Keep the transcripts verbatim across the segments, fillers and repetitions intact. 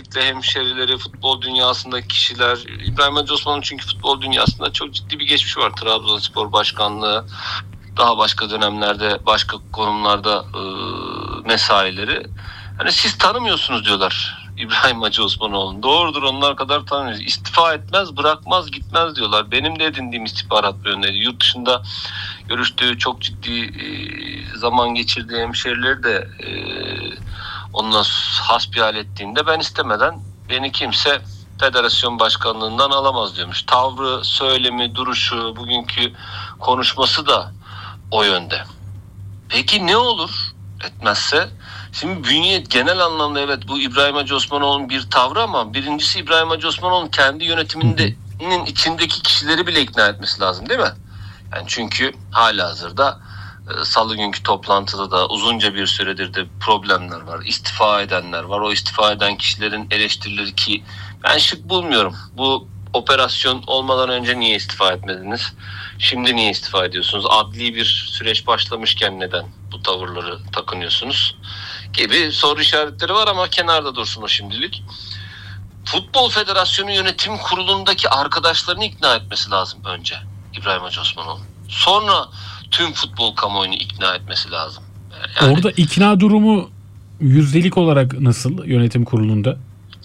özellikle hemşerileri, futbol dünyasındaki kişiler, İbrahim Hacı Osman'ın çünkü futbol dünyasında çok ciddi bir geçmişi var. Trabzonspor Başkanlığı, daha başka dönemlerde, başka konumlarda e, mesaileri. Hani siz tanımıyorsunuz diyorlar İbrahim Hacı Osmanoğlu'nu. Doğrudur, onlar kadar tanıyoruz. İstifa etmez, bırakmaz, gitmez diyorlar. Benim de edindiğim istihbarat yönleri. Yurt dışında görüştüğü, çok ciddi e, zaman geçirdiği hemşerileri de e, onunla hasbihal ettiğinde ben istemeden beni kimse federasyon başkanlığından alamaz diyormuş. Tavrı, söylemi, duruşu, bugünkü konuşması da o yönde. Peki ne olur etmezse? Şimdi bünye genel anlamda evet bu İbrahim Hacı Osmanoğlu'nun bir tavrı, ama birincisi İbrahim Hacı Osmanoğlu'nun kendi yönetiminin içindeki kişileri bile ikna etmesi lazım, değil mi? Yani çünkü halihazırda e, salı günkü toplantıda da uzunca bir süredir de problemler var. İstifa edenler var. O istifa eden kişilerin eleştirileri ki ben şık bulmuyorum. Bu operasyon olmadan önce niye istifa etmediniz? Şimdi niye istifa ediyorsunuz? Adli bir süreç başlamışken neden bu tavırları takınıyorsunuz? Gibi soru işaretleri var ama kenarda dursun o şimdilik. Futbol Federasyonu Yönetim Kurulu'ndaki arkadaşlarını ikna etmesi lazım önce İbrahim Hacı Osmanoğlu. Sonra tüm futbol kamuoyunu ikna etmesi lazım. Yani, orada ikna durumu yüzdelik olarak nasıl yönetim kurulunda?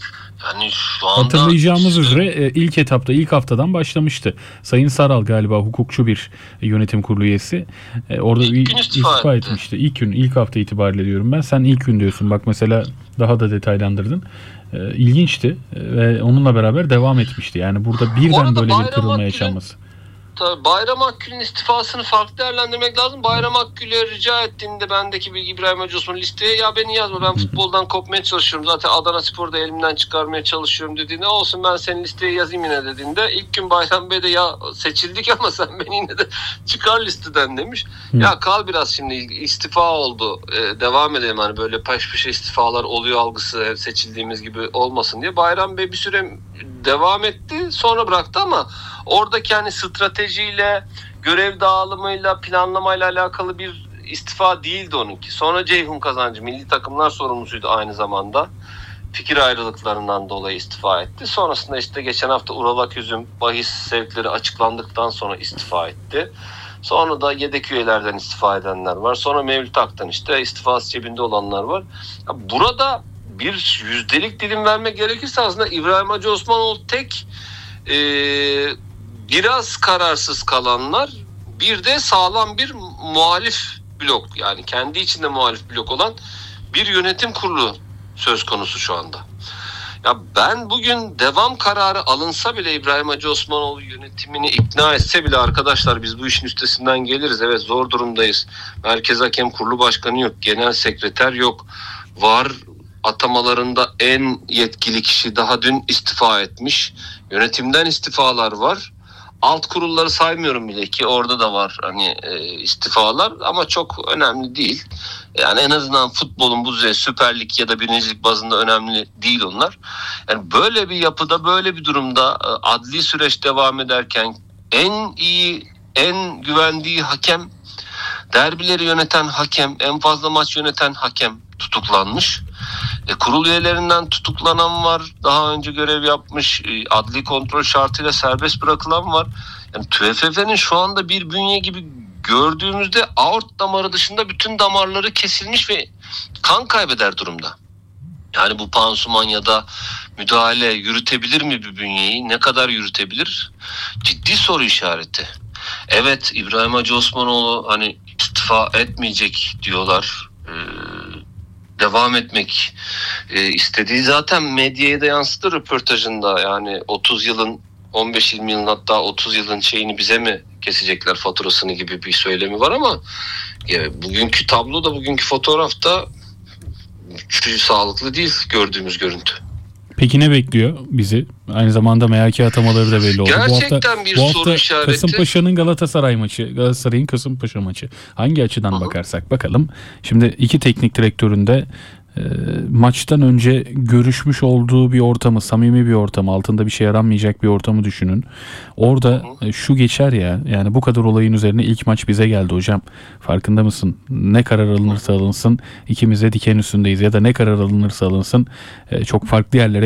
Yani şu anda hatırlayacağımız üzere ilk etapta, ilk haftadan başlamıştı. Sayın Saral galiba hukukçu bir yönetim kurulu üyesi. Orada ilk bir istifa, istifa etti. etmişti. İlk gün, ilk hafta itibariyle diyorum ben. Sen ilk gün diyorsun. Bak mesela daha da detaylandırdın. İlginçti ve onunla beraber devam etmişti. Yani burada birden böyle bir kırılma yaşanması. Tabii Bayram Akgül'ün istifasını farklı değerlendirmek lazım. Bayram Akgül'e rica ettiğinde bendeki bilgi İbrahim Hacı Osman listeye ya beni yazma, ben futboldan kopmaya çalışıyorum. Zaten Adana Spor'da elimden çıkarmaya çalışıyorum dediğinde, olsun ben senin listeye yazayım yine dediğinde, ilk gün Bayram Bey de ya seçildik ama sen beni yine de çıkar listeden demiş. Hı. Ya kal biraz, şimdi istifa oldu. Ee, devam edelim, hani böyle peş peşe istifalar oluyor algısı seçildiğimiz gibi olmasın diye. Bayram Bey bir süre devam etti, sonra bıraktı ama oradaki hani stratejiyle, görev dağılımıyla, planlamayla alakalı bir istifa değildi onunki. Sonra Ceyhun Kazancı milli takımlar sorumlusuydu aynı zamanda. Fikir ayrılıklarından dolayı istifa etti. Sonrasında işte geçen hafta Ural Aküz'ün bahis sevkleri açıklandıktan sonra istifa etti. Sonra da yedek üyelerden istifa edenler var. Sonra Mevlüt Ak'tan işte istifası cebinde olanlar var. Burada bir yüzdelik dilim vermek gerekirse aslında İbrahim Hacı Osmanoğlu tek, ee, biraz kararsız kalanlar, bir de sağlam bir muhalif blok, yani kendi içinde muhalif blok olan bir yönetim kurulu söz konusu şu anda. Ya ben bugün devam kararı alınsa bile, İbrahim Hacı Osmanoğlu yönetimini ikna etse bile, arkadaşlar biz bu işin üstesinden geliriz. Evet, zor durumdayız. Merkez Hakem Kurulu Başkanı yok, genel sekreter yok. Var atamalarında en yetkili kişi daha dün istifa etmiş. Yönetimden istifalar var. Alt kurulları saymıyorum bile ki orada da var hani e, istifalar, ama çok önemli değil. Yani en azından futbolun bu düzey Süper Lig ya da birincilik bazında önemli değil onlar. Yani böyle bir yapıda, böyle bir durumda e, adli süreç devam ederken en iyi, en güvendiği hakem, derbileri yöneten hakem, en fazla maç yöneten hakem tutuklanmış. E, kurul üyelerinden tutuklanan var. Daha önce görev yapmış, e, adli kontrol şartıyla serbest bırakılan var. Yani T F F'nin şu anda bir bünye gibi gördüğümüzde aort damarı dışında bütün damarları kesilmiş ve kan kaybeder durumda. Yani bu pansuman ya da müdahale yürütebilir mi bir bünyeyi? Ne kadar yürütebilir? Ciddi soru işareti. Evet, İbrahim Hacı Osmanoğlu hani istifa etmeyecek diyorlar. Ee, devam etmek e, istediği zaten medyaya da yansıdı röportajında. Yani otuz yılın, on beş yirmi yılın, hatta otuz yılın şeyini bize mi kesecekler faturasını gibi bir söylemi var ama ya, bugünkü tablo da, bugünkü fotoğrafta hiç sağlıklı değil gördüğümüz görüntü. Peki ne bekliyor bizi? Aynı zamanda M H K atamaları da belli oldu. Gerçekten bu hafta, bir bu soru hafta işareti. Kasımpaşa'nın Galatasaray maçı, Galatasaray'ın Kasımpaşa maçı. Hangi açıdan Hı-hı. bakarsak bakalım. Şimdi iki teknik direktörün de e, maçtan önce görüşmüş olduğu bir ortamı, samimi bir ortamı, altında bir şey aranmayacak bir ortamı düşünün. Orada e, şu geçer ya, yani bu kadar olayın üzerine ilk maç bize geldi hocam. Farkında mısın? Ne karar alınırsa alınsın ikimiz de diken üstündeyiz, ya da ne karar alınırsa alınsın e, çok farklı yerlere